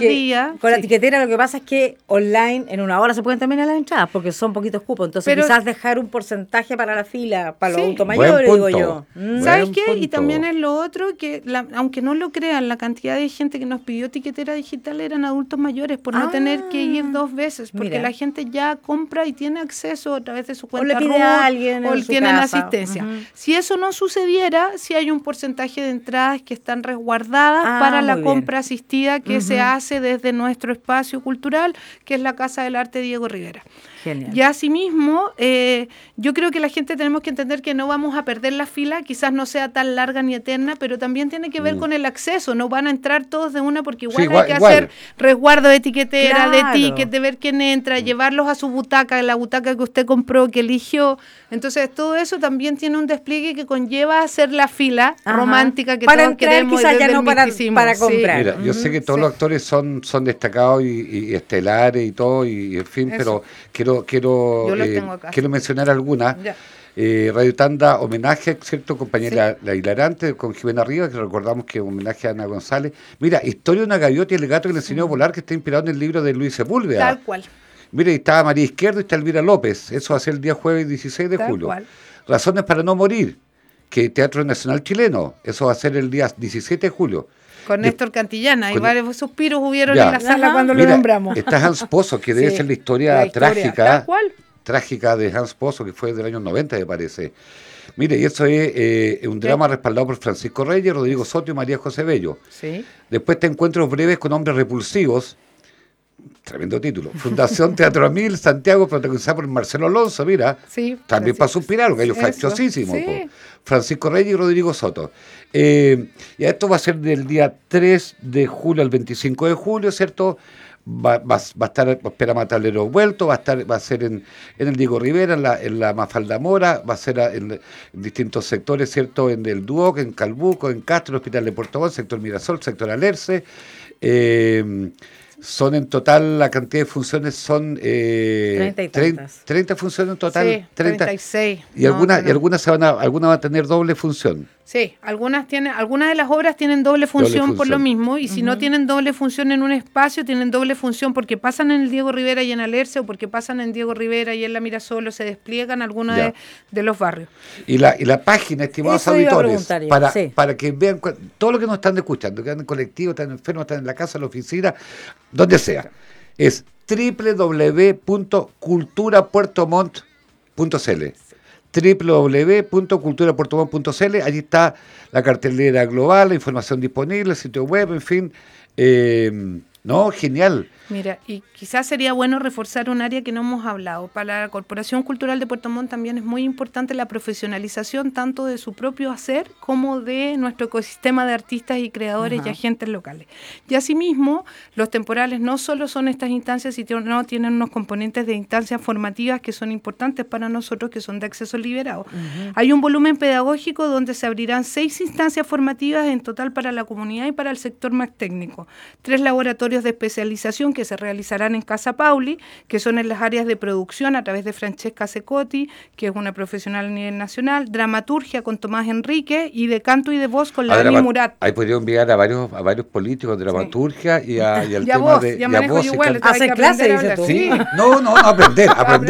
días. Con la tiquetera lo que pasa es que online en una hora se pueden terminar las entradas porque son poquitos cupos. Entonces quizás dejar un porcentaje para la fila, para los adultos mayores, digo yo. ¿Sabes qué? Y también es lo otro, que aunque no lo crean, la cantidad de gente que nos pidió tiquetera digital eran adultos mayores por no tener que ir 2 veces, porque la gente ya compra y tiene acceso a través de su cuenta o le pide a alguien o en su tienen casa. asistencia. Si eso no sucediera, sí hay un porcentaje de entradas que están resguardadas para la compra asistida que se hace desde nuestro espacio cultural, que es la Casa del Arte Diego Rivera. Genial. Y asimismo, yo creo que la gente tenemos que entender que no vamos a perder la fila, quizás no sea tan larga ni eterna, pero también tiene que ver con el acceso, no van a entrar todos de una porque igual hay que hacer resguardo de etiquetera, de ticket, de ver quién entra, llevarlos a su butaca, la butaca que usted compró, que eligió. Entonces todo eso también tiene un despliegue que conlleva hacer la fila romántica que para todos queremos quizás ya no para comprar. Mira, yo sé que todos los actores son destacados y estelares y todo, y en fin, pero quiero mencionar algunas. Radio Tanda, homenaje, ¿cierto? Compañera La Hilarante con Jimena Rivas, que recordamos que homenaje a Ana González. Mira, Historia de una gaviota y el gato que le enseñó a volar, que está inspirado en el libro de Luis Sepúlveda. Tal cual. Mira, y está María Izquierdo y está Elvira López. Eso va a ser el día jueves 16 de julio. Cual. Razones para no morir, que Teatro Nacional Chileno. Eso va a ser el día 17 de julio. Con Néstor Cantillana, y varios suspiros hubieron en la sala cuando lo nombramos. Está Hans Pozo, que debe ser la historia trágica. Trágica de Hans Pozo, que fue del año 90, me parece. Mire, y eso es un drama respaldado por Francisco Reyes, Rodrigo Soto y María José Bello. Después te encuentros breves con hombres repulsivos. Tremendo título. Fundación Teatro Amil, Santiago, protagonizada por Marcelo Alonso, mira. También para suspirar, un gallo fachosísimo. Francisco Reyes y Rodrigo Soto. Y esto va a ser del día 3 de julio al 25 de julio, ¿cierto? Va a estar Espera Tablero Vuelto, va a ser en el Diego Rivera, en la Mafalda Mora, va a ser en distintos sectores, ¿cierto? En el Duoc, en Calbuco, en Castro, el Hospital de Puerto Montt, sector Mirasol, sector Alerce. Son en total, la cantidad de funciones son 30 funciones en total. Sí, 36. Y algunas van a tener doble función. Sí, algunas de las obras tienen doble función por lo mismo, y si no tienen doble función en un espacio, tienen doble función porque pasan en el Diego Rivera y en Alerce, o porque pasan en Diego Rivera y en la Mirasol, o se despliegan algunos de los barrios. Y la página, estimados auditores, para que vean todo lo que nos están escuchando, que están en colectivo, están enfermos, están en la casa, en la oficina, donde sea, es www.culturapuertomont.cl www.culturapuertomont.cl. Allí está la cartelera global, la información disponible, el sitio web, en fin. Genial. Mira, y quizás sería bueno reforzar un área que no hemos hablado. Para la Corporación Cultural de Puerto Montt también es muy importante la profesionalización tanto de su propio hacer como de nuestro ecosistema de artistas y creadores y agentes locales. Y asimismo, los temporales no solo son estas instancias, sino tienen unos componentes de instancias formativas que son importantes para nosotros, que son de acceso liberado. Hay un volumen pedagógico donde se abrirán 6 instancias formativas en total para la comunidad y para el sector más técnico. 3 laboratorios de especialización que se realizarán en Casa Pauli, que son en las áreas de producción a través de Francesca Secotti, que es una profesional a nivel nacional, dramaturgia con Tomás Enrique, y de canto y de voz con Lani Murat. Ahí podría enviar a varios políticos de dramaturgia y al tema voz, de... Ya manejo yo igual, hacer clases, dices tú. Sí, no, aprender.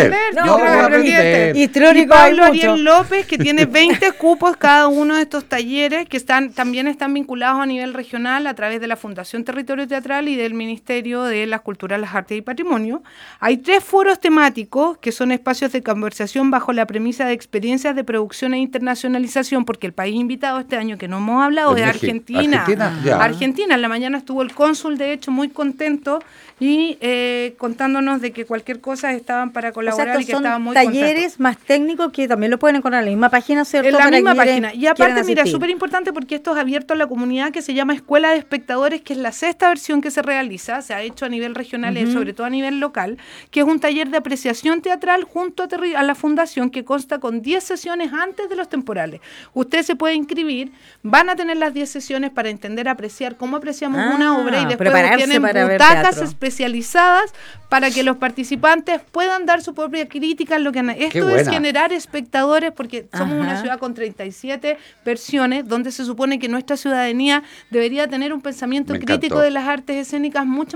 Y Pablo Ariel López, que tiene 20 cupos cada uno de estos talleres, que también están vinculados a nivel regional a través de la Fundación Territorio Teatral y del Ministerio de las Culturas, las Artes y Patrimonio. Hay 3 foros temáticos que son espacios de conversación bajo la premisa de experiencias de producción e internacionalización, porque el país invitado este año que no hemos hablado es Argentina. Argentina, en la mañana estuvo el cónsul, de hecho, muy contento y contándonos de que cualquier cosa estaban para colaborar, y que estaban muy contentos. Talleres más técnicos que también lo pueden encontrar en la misma página, ¿cierto? En la misma página. Y aparte, mira, súper importante porque esto es abierto a la comunidad, que se llama Escuela de Espectadores, que es la 6ª versión que se realiza, se ha hecho a nivel regional y sobre todo a nivel local, que es un taller de apreciación teatral junto a la fundación, que consta con 10 sesiones antes de los temporales. Usted se puede inscribir, van a tener las 10 sesiones para entender, apreciar cómo apreciamos una obra, y después tienen butacas especializadas para que los participantes puedan dar su propia crítica en lo que esto es generar espectadores, porque somos una ciudad con 37 versiones, donde se supone que nuestra ciudadanía debería tener un pensamiento crítico de las artes escénicas mucho